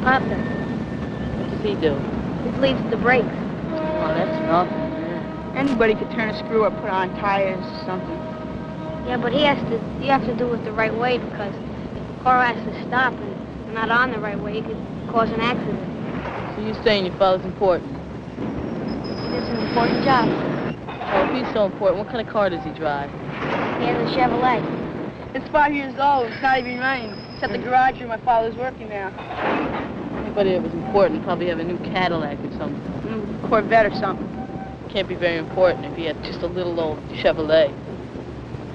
Pop does. What does he do? He bleeds the brakes. Oh, that's nothing. Yeah. Anybody could turn a screw or put on tires or something. Yeah, but you have to do it the right way, because if the car has to stop and you're not on the right way, it could cause an accident. So you're saying your father's important? It's an important job. Oh, if he's so important, what kind of car does he drive? He has a Chevrolet. It's 5 years old. It's not even running. It's at the garage where my father's working now. Anybody that was important probably have a new Cadillac or something. Corvette or something. Can't be very important if he had just a little old Chevrolet.